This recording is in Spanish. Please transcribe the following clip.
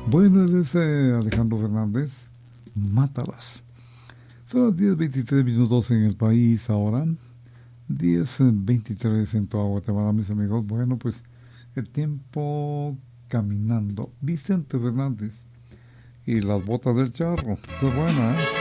Bueno, él es Alejandro Fernández, Mátalas. Son las 10:23 en el país ahora, 10:23 en toda Guatemala, mis amigos. Bueno, pues el tiempo caminando. Vicente Fernández y las botas del charro. Qué buena, ¿eh?